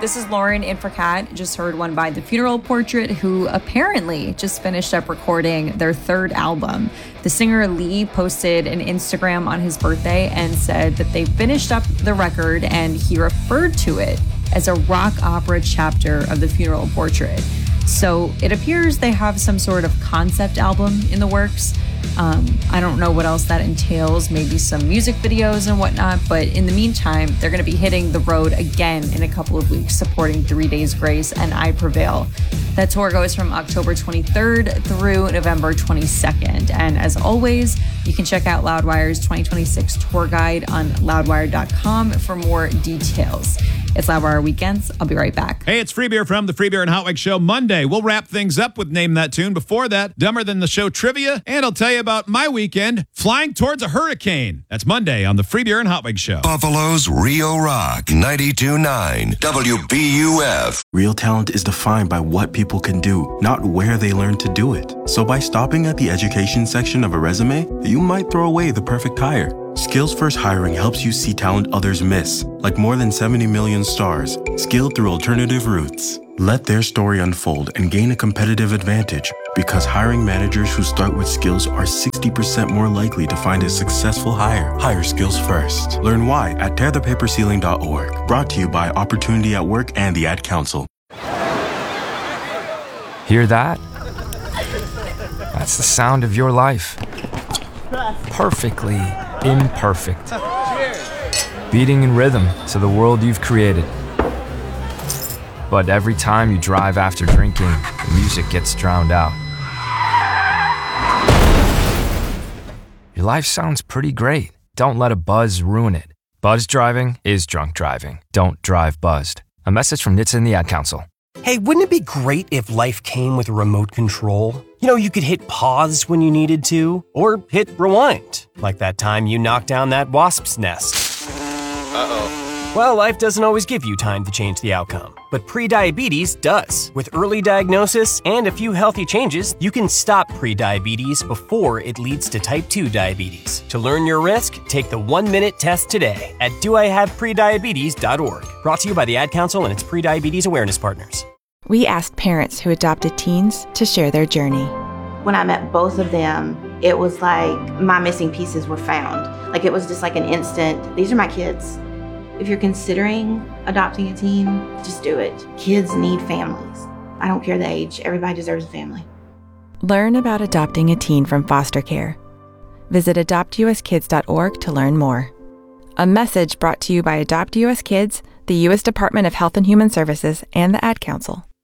This is Lauren in for Kat. Just heard one by The Funeral Portrait, who apparently just finished up recording their third album. The singer Lee posted an Instagram on his birthday and said that they finished up the record, and he referred to it as a rock opera chapter of The Funeral Portrait. So it appears they have some sort of concept album in the works. I don't know what else that entails, maybe some music videos and whatnot, but in the meantime, they're going to be hitting the road again in a couple of weeks, supporting 3 Days Grace and I Prevail. That tour goes from October 23rd through November 22nd. And as always, you can check out Loudwire's 2026 tour guide on loudwire.com for more details. It's Loudwire Weekends. I'll be right back. Hey, it's Free Beer from the Free Beer and Hot Wings Show Monday. We'll wrap things up with Name That Tune. Before that, Dumber Than the Show trivia, and I'll tell you about my weekend flying towards a hurricane. That's Monday on the Free Beer and Hot Wings Show. Buffalo's Rio Rock 92.9 WBUF. Real talent is defined by what people can do, not where they learn to do it. So by stopping at the education section of a resume, you might throw away the perfect hire. Skills First Hiring helps you see talent others miss, like more than 70 million stars, skilled through alternative routes. Let their story unfold and gain a competitive advantage, because hiring managers who start with skills are 60% more likely to find a successful hire. Hire skills first. Learn why at tearthepaperceiling.org. Brought to you by Opportunity at Work and the Ad Council. Hear that? That's the sound of your life. Perfectly imperfect. Beating in rhythm to the world you've created. But every time you drive after drinking, the music gets drowned out. Your life sounds pretty great. Don't let a buzz ruin it. Buzz driving is drunk driving. Don't drive buzzed. A message from NHTSA and the Ad Council. Hey, wouldn't it be great if life came with a remote control? You know, you could hit pause when you needed to, or hit rewind, like that time you knocked down that wasp's nest. Uh-oh. Well, life doesn't always give you time to change the outcome, but prediabetes does. With early diagnosis and a few healthy changes, you can stop prediabetes before it leads to type 2 diabetes. To learn your risk, take the 1-minute test today at doihaveprediabetes.org. Brought to you by the Ad Council and its prediabetes awareness partners. We asked parents who adopted teens to share their journey. When I met both of them, it was like my missing pieces were found. Like it was just like an instant, these are my kids. If you're considering adopting a teen, just do it. Kids need families. I don't care the age, everybody deserves a family. Learn about adopting a teen from foster care. Visit adoptuskids.org to learn more. A message brought to you by Adopt US Kids, the U.S. Department of Health and Human Services, and the Ad Council.